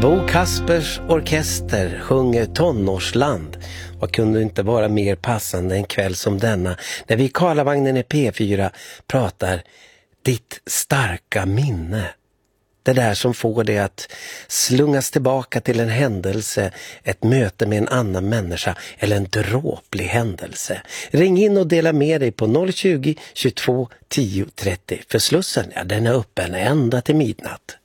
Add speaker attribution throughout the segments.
Speaker 1: Bo Kaspers orkester sjunger Tonårsland. Vad kunde inte vara mer passande en kväll som denna, när vi i Karlavagnen i P4 pratar ditt starka minne. Det där som får det att slungas tillbaka till en händelse, ett möte med en annan människa eller en dråplig händelse. Ring in och dela med dig på 020 22 10 30. För Slussen, ja, den är öppen ända till midnatt.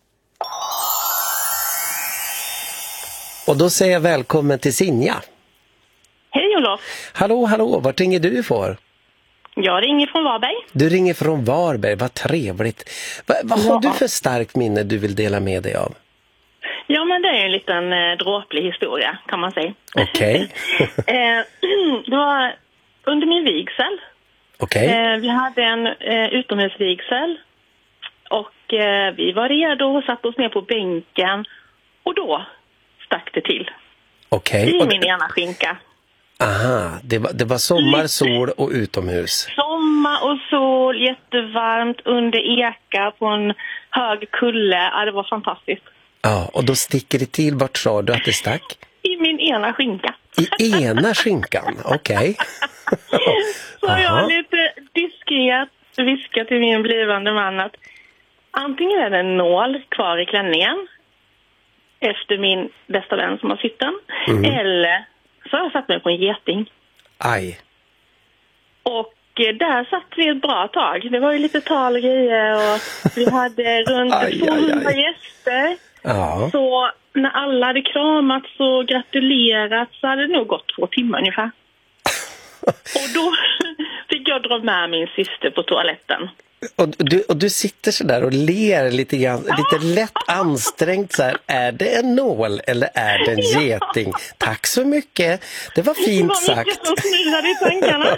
Speaker 1: Och då säger jag välkommen till Sinja.
Speaker 2: Hej Olof.
Speaker 1: Hallå, vart ringer du för?
Speaker 2: Jag ringer från Varberg.
Speaker 1: Du ringer från Varberg, vad trevligt. Vad har du för starkt minne du vill dela med dig av?
Speaker 2: Ja, men det är en liten dråplig historia, kan man säga.
Speaker 1: Okej.
Speaker 2: Det var under min vigsel.
Speaker 1: Okej.
Speaker 2: Vi hade en utomhusvigsel. Och vi var redo och satt oss ner på bänken. Och då stack det till.
Speaker 1: Okej.
Speaker 2: I min ena skinka.
Speaker 1: Aha, det var sommar, sol och utomhus.
Speaker 2: Sommar och sol, jättevarmt under eka på en hög kulle. Ja, det var fantastiskt.
Speaker 1: Ja, och då sticker det till. Vart sa du att det stack?
Speaker 2: I min ena skinka.
Speaker 1: I ena skinkan, okej.
Speaker 2: Så jag lite diskret viskade till min blivande man att antingen är det en nål kvar i klänningen efter min bästa vän som har sytt den. Eller så har jag satt mig på en geting.
Speaker 1: Aj.
Speaker 2: Och där satt vi ett bra tag. Det var ju lite tal och grejer och vi hade runt 200 gäster.
Speaker 1: Ja.
Speaker 2: Så när alla hade kramats och gratulerat så hade det nog gått 2 timmar ungefär. Och då fick jag dra med min syster på toaletten.
Speaker 1: Och du sitter så där och ler lite grann, lite lätt ansträngt så här. Är det en nål eller är det en geting? Tack så mycket. Det var fint sagt. Det var mycket
Speaker 2: som snurrade i tankarna.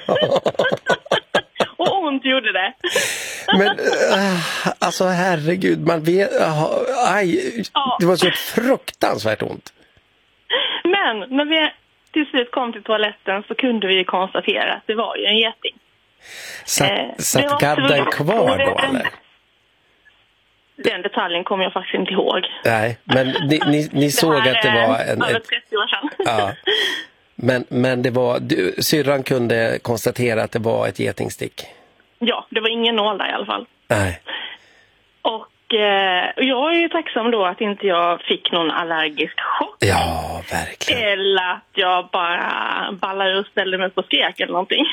Speaker 2: Och ont gjorde det.
Speaker 1: Men alltså herregud, man vet, det var så fruktansvärt ont.
Speaker 2: Men när vi till slut kom till toaletten så kunde vi konstatera att det var ju en geting.
Speaker 1: Satt gadden kvar då eller?
Speaker 2: Den detaljen kommer jag faktiskt inte ihåg.
Speaker 1: Nej, men ni såg att det var
Speaker 2: över 30 år sedan.
Speaker 1: Ja. Men det var syrran kunde konstatera att det var ett getingstick.
Speaker 2: Ja, det var ingen nål där i alla fall.
Speaker 1: Nej.
Speaker 2: Och jag är ju tacksam då att inte jag fick någon allergisk chock.
Speaker 1: Ja, verkligen.
Speaker 2: Eller att jag bara ballade och ställde mig på skrek eller någonting.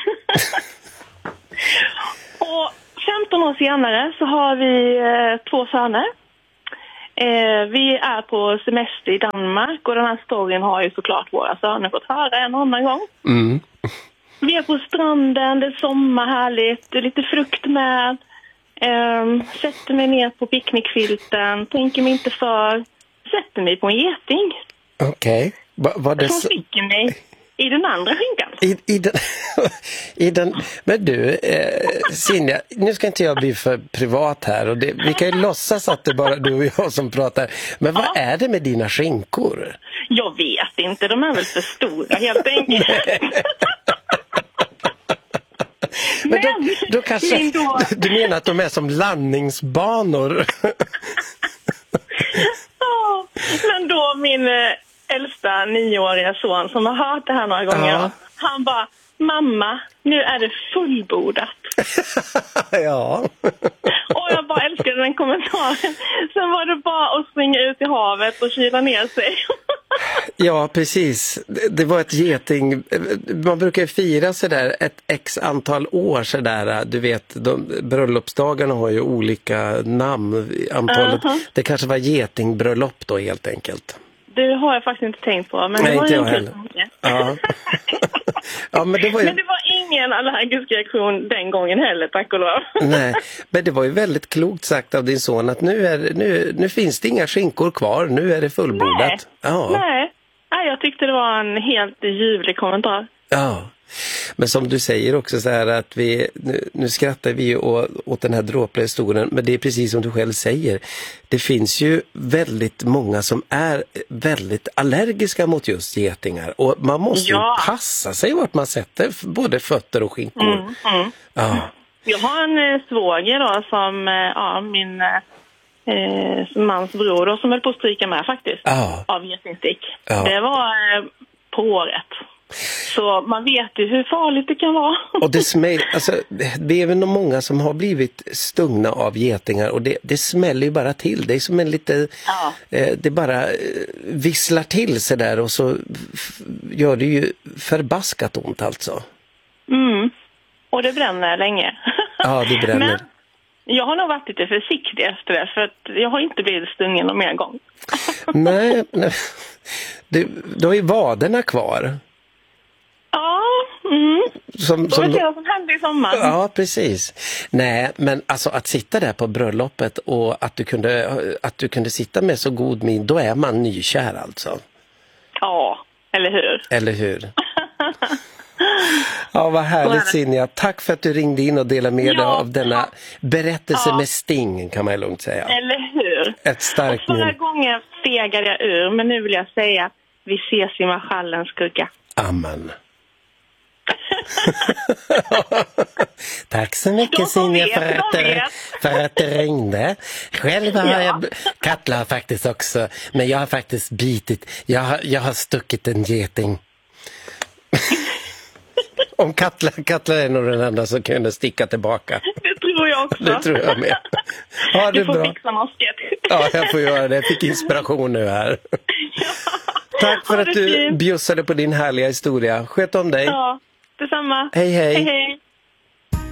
Speaker 2: Och 15 år senare så har vi 2 söner. Vi är på semester i Danmark och den här storyn har ju såklart våra söner fått höra en annan gång.
Speaker 1: Mm.
Speaker 2: Vi är på stranden, det är sommar, härligt, lite frukt med. Sätter mig ner på picknickfilten, tänker mig inte för, sätter mig på en geting.
Speaker 1: Okej.
Speaker 2: Som sticker mig i den andra skinkan.
Speaker 1: I den, men du, Sinja, nu ska inte jag bli för privat här. Och vi kan ju låtsas att det är bara du och jag som pratar. Men vad är det med dina skinkor?
Speaker 2: Jag vet inte, de är väl för stora helt enkelt.
Speaker 1: Men då kanske du menar att de är som landningsbanor.
Speaker 2: Ja, men då min äldsta 9-åriga son som har hört det här några gånger, han bara, mamma, nu är det fullbordat.
Speaker 1: Ja.
Speaker 2: Och jag bara älskade den kommentaren. Sen var det bara att springa ut i havet och kyla ner sig.
Speaker 1: Ja, precis. Det var ett geting. Man brukar fira så där ett x antal år så där. Du vet, bröllopsdagarna har ju olika namn. Antalet. Det kanske var getingbröllop då helt enkelt.
Speaker 2: Det har jag faktiskt inte tänkt på. Men
Speaker 1: nej,
Speaker 2: det var
Speaker 1: inte jag
Speaker 2: en
Speaker 1: heller. Ja. Ja, men det var ju...
Speaker 2: Men det var ingen allergisk reaktion den gången heller, tack och lov.
Speaker 1: Nej, men det var ju väldigt klokt sagt av din son att nu finns det inga skinkor kvar, nu är det fullbordat.
Speaker 2: Nej, jag tyckte det var en helt ljuvlig kommentar.
Speaker 1: Ja, men som du säger också så här att nu skrattar vi åt den här dråpliga historien, men det är precis som du själv säger. Det finns ju väldigt många som är väldigt allergiska mot just getingar och man måste ju passa sig vart man sätter både fötter och skinkor. Ja.
Speaker 2: Jag har en svåger då som min mans bror då, som höll på att stryka med faktiskt. Av getingstick. Det var på året. Så man vet ju hur farligt det kan vara.
Speaker 1: Och det det är väl nog många som har blivit stungna av getingar, och det smäller ju bara till. Det är som en lite det bara visslar till sig där, och så gör det ju förbaskat ont alltså.
Speaker 2: Och det bränner länge.
Speaker 1: Ja, det bränner.
Speaker 2: Men jag har nog varit lite försiktig efter det, för att jag har inte blivit stungen någon mer gång.
Speaker 1: Nej. Du har ju vaderna kvar.
Speaker 2: Ja,
Speaker 1: Som
Speaker 2: det var det som hände i sommar.
Speaker 1: Ja, precis. Nej, men alltså att sitta där på bröllopet och att du kunde sitta med så god min, då är man nykär alltså.
Speaker 2: Ja, eller hur?
Speaker 1: Eller hur? Ja, vad härligt Sinja. Tack för att du ringde in och delade med dig av denna berättelse med sting, kan man ju lugnt säga.
Speaker 2: Eller hur?
Speaker 1: Ett starkt
Speaker 2: minne. Förra gången fegade jag ur, men nu vill jag säga vi ses i marschallens skugga.
Speaker 1: Amen. Tack så mycket Sinja för att det ringde. Själv har jag Katla faktiskt också, men jag har faktiskt bitit. Jag har stuckit en geting. Om Katla är nog den enda som kunde sticka tillbaka.
Speaker 2: Det tror jag också.
Speaker 1: Det tror jag med. Ja, det är
Speaker 2: du får
Speaker 1: bra.
Speaker 2: fixa masket.
Speaker 1: Ja, jag får göra det. Jag fick inspiration nu här. Tack för att du bjussade på din härliga historia. Sköt om dig.
Speaker 2: Ja, detsamma.
Speaker 1: Hej, hej.
Speaker 2: Hej, hej.